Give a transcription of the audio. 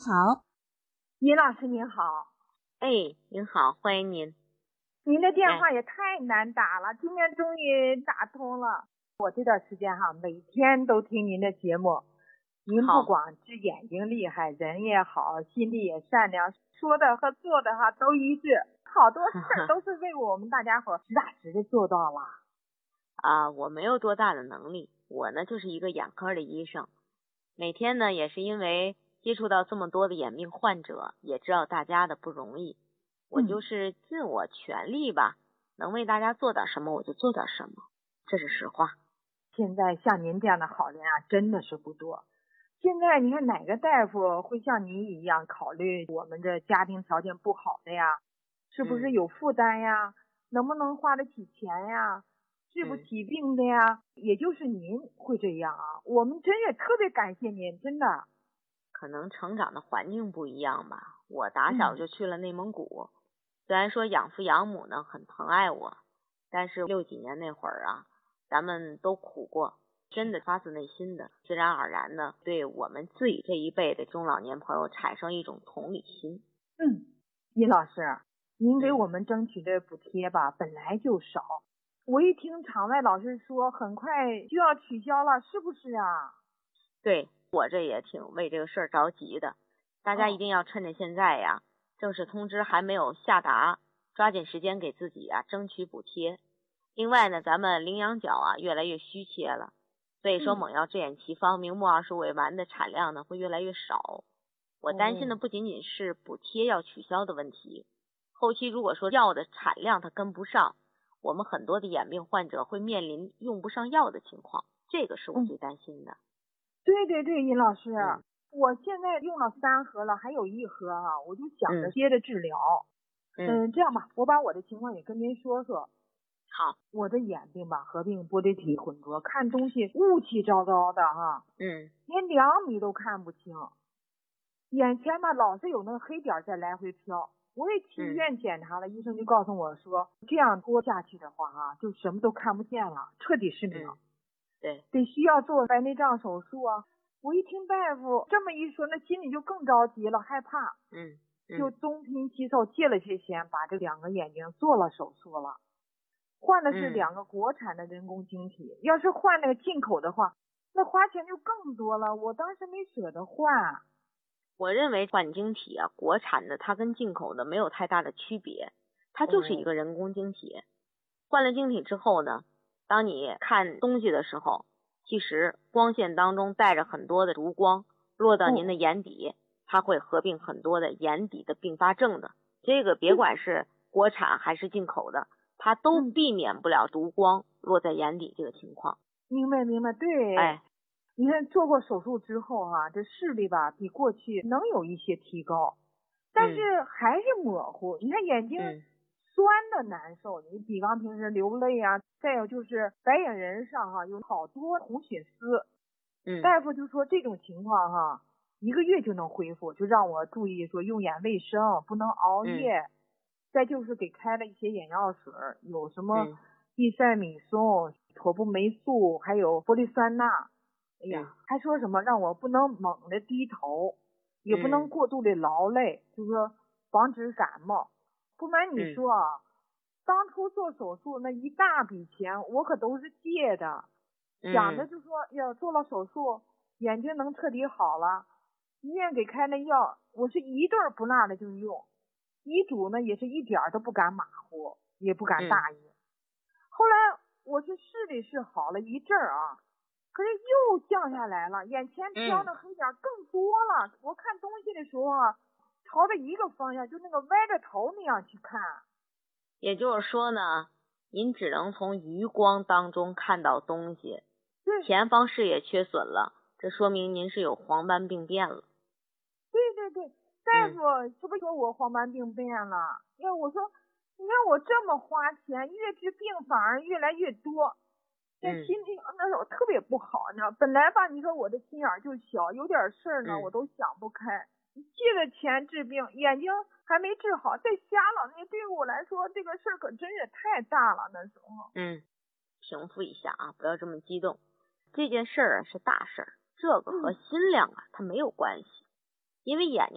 好。 尹老师您好。 哎，您好，欢迎您。 您的电话也太难打了，今天终于打通了。我这段时间每天都听您的节目。您不光治眼睛厉害，人也好，心地也善良，说的和做的都一致，好多事都是为我们大家伙实打实的做到了。 我没有多大的能力，我呢就是一个眼科的医生，每天呢也是因为接触到这么多的眼病患者，也知道大家的不容易，我就是尽我全力吧，能为大家做点什么我就做点什么，这是实话。 现在像您这样的好人真的是不多。现在你看哪个大夫会像您一样考虑我们这家庭条件不好的呀，是不是有负担呀，能不能花得起钱呀，治不起病的呀，也就是您会这样我们真是特别感谢您，真的。 可能成长的环境不一样吧，我打小就去了内蒙古，虽然说养父养母呢很疼爱我，但是60几年那会儿咱们都苦过，真的发自内心的自然而然的对我们自己这一辈的中老年朋友产生一种同理心。 尹老师，您给我们争取的补贴吧本来就少，我一听场外老师说很快就要取消了，是不是啊？ 对，我这也挺为这个事儿着急的，大家一定要趁着现在正式通知还没有下达，抓紧时间给自己争取补贴。另外呢，咱们羚羊角越来越虚切了，所以说猛药制眼奇方明目2尾丸的产量呢会越来越少。我担心的不仅仅是补贴要取消的问题，后期如果说药的产量它跟不上，我们很多的眼病患者会面临用不上药的情况，这个是我最担心的。 对，尹老师，我现在用了3盒了，还有1盒我就想着接着治疗。这样吧，我把我的情况也跟您说说。 好， 我的眼病吧合并玻璃体混浊，看东西雾气糟糟的连2米都看不清，眼前吧老是有那个黑点在来回飘。我也去医院检查了，医生就告诉我说这样拖下去的话就什么都看不见了，彻底失明。 对， 得需要做白内障手术我一听大夫这么一说，那心里就更着急了，害怕。就东拼西凑借了些钱，把这2个眼睛做了手术了。换的是2个国产的人工晶体，要是换那个进口的话，那花钱就更多了，我当时没舍得换。 我认为换晶体国产的它跟进口的没有太大的区别，它就是一个人工晶体。换了晶体之后呢，当你看东西的时候，其实光线当中带着很多的烛光落到您的眼底，它会合并很多的眼底的并发症的。这个别管是国产还是进口的，它都避免不了烛光落在眼底这个情况。 明白，对。你看做过手术之后这视力吧比过去能有一些提高，但是还是模糊。你看眼睛酸的难受，你比方平时流泪再有就是白眼仁上有好多红血丝。大夫就说这种情况1个月就能恢复，就让我注意说用眼卫生，不能熬夜。再就是给开了一些眼药水，有什么地塞米松、妥布霉素，还有玻璃酸钠。还说什么让我不能猛的低头，也不能过度的劳累，就是说防止感冒。不瞒你说当初做手术那一大笔钱我可都是借的，想着就说要做了手术眼睛能彻底好了，医院给开那药我是一顿不落的就用，医嘱呢也是一点都不敢马虎，也不敢大意。后来我是视力是好了一阵可是又降下来了，眼前飘的黑点更多了。我看东西的时候朝着一个方向，就那个歪着头那样去看。 也就是说呢，您只能从余光当中看到东西，前方视野缺损了，这说明您是有黄斑病变了。 对，大夫这不说我黄斑病变了，我说你看我这么花钱，越治病反而越来越多。这心情那时候特别不好呢。本来吧，你说我的心眼就小，有点事儿呢我都想不开。借了钱治病，眼睛还没治好，再瞎了，那对于我来说这个事儿可真是太大了。那时候平复一下不要这么激动。这件事儿是大事儿，这个和心量它没有关系，因为眼睛